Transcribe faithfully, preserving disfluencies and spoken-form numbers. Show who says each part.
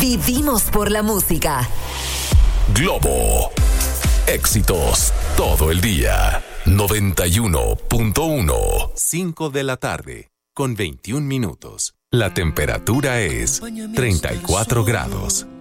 Speaker 1: Vivimos por la música.
Speaker 2: Globo. Éxitos todo el día. noventa y uno punto uno. cinco de la tarde, con veintiún minutos. La temperatura es treinta y cuatro grados.